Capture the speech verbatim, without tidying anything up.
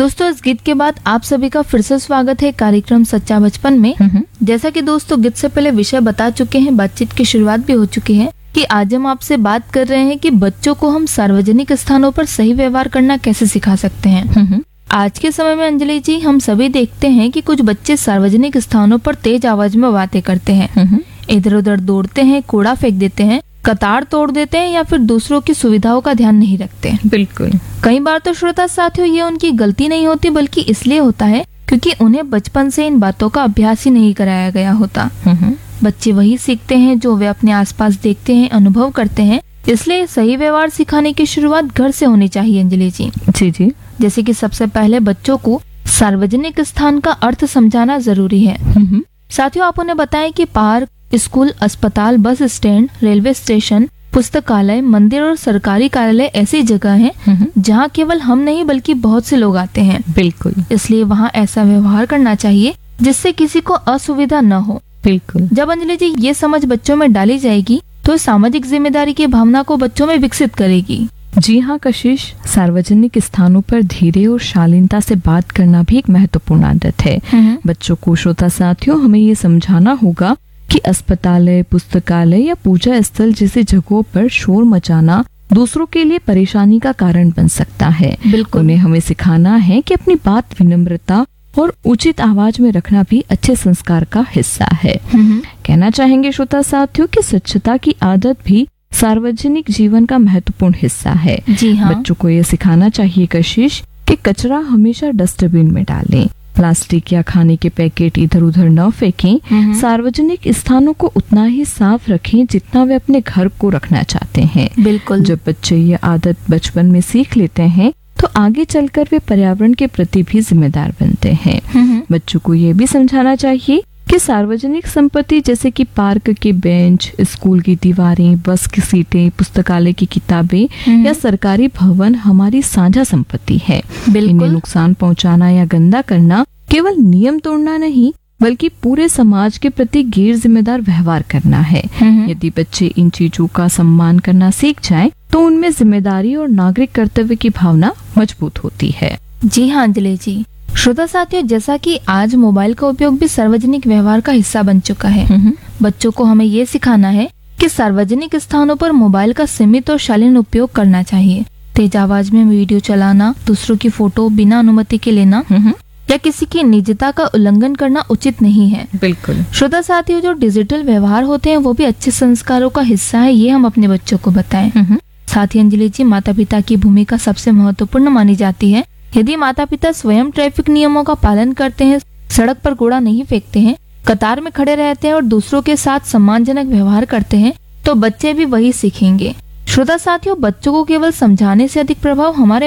दोस्तों, इस गीत के बाद आप सभी का फिर से स्वागत है कार्यक्रम सच्चा बचपन में। जैसा कि दोस्तों गीत से पहले विषय बता चुके हैं, बातचीत की शुरुआत भी हो चुकी है कि आज हम आपसे बात कर रहे हैं कि बच्चों को हम सार्वजनिक स्थानों पर सही व्यवहार करना कैसे सिखा सकते हैं। आज के समय में अंजलि जी, हम सभी देखते हैं कि कुछ बच्चे सार्वजनिक स्थानों पर तेज आवाज में बातें करते हैं, इधर उधर दौड़ते हैं, कूड़ा फेंक देते हैं, कतार तोड़ देते हैं या फिर दूसरों की सुविधाओं का ध्यान नहीं रखते। बिल्कुल। कई बार तो श्रोता साथियों, ये उनकी गलती नहीं होती बल्कि इसलिए होता है क्योंकि उन्हें बचपन से इन बातों का अभ्यास ही नहीं कराया गया होता। बच्चे वही सीखते हैं जो वे अपने आसपास देखते हैं, अनुभव करते हैं। इसलिए सही व्यवहार सिखाने की शुरुआत घर से होनी चाहिए अंजलि जी। जी जी। जैसे कि सबसे पहले बच्चों को सार्वजनिक स्थान का अर्थ समझाना जरूरी है। साथियों, आप उन्हें बताएं कि पार्क, स्कूल, अस्पताल, बस स्टैंड, रेलवे स्टेशन, पुस्तकालय, मंदिर और सरकारी कार्यालय ऐसी जगह हैं जहां केवल हम नहीं बल्कि बहुत से लोग आते हैं। बिल्कुल। इसलिए वहां ऐसा व्यवहार करना चाहिए जिससे किसी को असुविधा न हो। बिल्कुल। जब अंजलि जी ये समझ बच्चों में डाली जाएगी तो सामाजिक जिम्मेदारी की भावना को बच्चों में विकसित करेगी। जी हाँ कशिश, सार्वजनिक स्थानों पर धीरे और शालीनता से बात करना भी एक महत्वपूर्ण आदत है। बच्चों को, श्रोता साथियों, हमें ये समझाना होगा कि अस्पताल, पुस्तकालय या पूजा स्थल जैसी जगहों पर शोर मचाना दूसरों के लिए परेशानी का कारण बन सकता है। बिल्कुल। उन्हें हमें सिखाना है कि अपनी बात विनम्रता और उचित आवाज में रखना भी अच्छे संस्कार का हिस्सा है। कहना चाहेंगे श्रोता साथियों कि स्वच्छता की आदत भी सार्वजनिक जीवन का महत्वपूर्ण हिस्सा है। जी हाँ। बच्चों को ये सिखाना चाहिए कशिश कि कचरा हमेशा डस्टबिन में डालें, प्लास्टिक या खाने के पैकेट इधर उधर न फेंकें, सार्वजनिक स्थानों को उतना ही साफ रखें जितना वे अपने घर को रखना चाहते हैं। बिल्कुल। जब बच्चे ये आदत बचपन में सीख लेते हैं तो आगे चलकर वे पर्यावरण के प्रति भी जिम्मेदार बनते हैं। बच्चों को ये भी समझाना चाहिए कि सार्वजनिक संपत्ति जैसे कि पार्क के बेंच, स्कूल की दीवारें, बस की सीटें, पुस्तकालय की किताबें या सरकारी भवन हमारी साझा संपत्ति है। इन्हें नुकसान पहुंचाना या गंदा करना केवल नियम तोड़ना नहीं बल्कि पूरे समाज के प्रति गैर जिम्मेदार व्यवहार करना है। यदि बच्चे इन चीजों का सम्मान करना सीख जाएं, तो उनमें जिम्मेदारी और नागरिक कर्तव्य की भावना मजबूत होती है। जी हाँ अंजलि जी। श्रोता साथियों, जैसा कि आज मोबाइल का उपयोग भी सार्वजनिक व्यवहार का हिस्सा बन चुका है, बच्चों को हमें ये सिखाना है कि सार्वजनिक स्थानों पर मोबाइल का सीमित और शालीन उपयोग करना चाहिए। तेज आवाज में वीडियो चलाना, दूसरों की फोटो बिना अनुमति के लेना या किसी की निजता का उल्लंघन करना उचित नहीं है। बिल्कुल। श्रोता साथियों, जो डिजिटल व्यवहार होते हैं वो भी अच्छे संस्कारों का हिस्सा है, ये हम अपने बच्चों को बताएं। साथ ही अंजलि जी, माता पिता की भूमिका सबसे महत्वपूर्ण मानी जाती है। यदि माता पिता स्वयं ट्रैफिक नियमों का पालन करते हैं, सड़क पर कूड़ा नहीं फेंकते हैं, कतार में खड़े रहते हैं और दूसरों के साथ सम्मानजनक व्यवहार करते हैं, तो बच्चे भी वही सीखेंगे। श्रोता साथियों, बच्चों को केवल समझाने से अधिक प्रभाव हमारे